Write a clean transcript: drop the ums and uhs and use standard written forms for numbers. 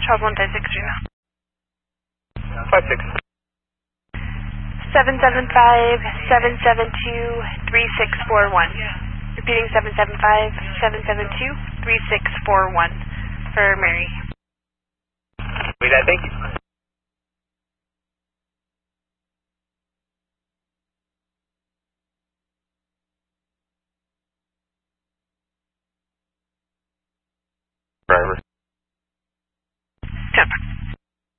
Charles 156 Reno. 56. 775-772-3641. Repeating 775-772-3641 for Mary. Thank you.